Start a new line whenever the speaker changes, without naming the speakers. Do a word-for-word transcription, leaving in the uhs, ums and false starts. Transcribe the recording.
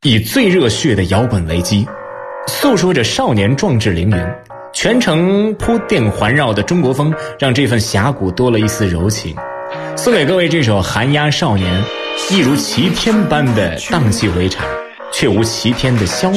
以最热血的摇滚为基，诉说着少年壮志凌云，全程铺垫环绕的中国风，让这份侠骨多了一丝柔情。送给各位这首《寒鸦少年》，一如齐天般的荡气回肠，却无齐天的潇